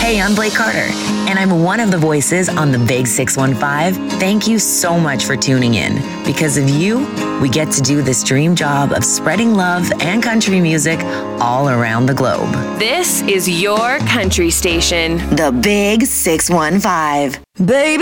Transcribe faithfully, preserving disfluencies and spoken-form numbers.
Hey, I'm Blake Carter, and I'm one of the voices on the Big six one five. Thank you so much for tuning in. Because of you, we get to do this dream job of spreading love and country music all around the globe. This is your country station. The Big six one five. Baby.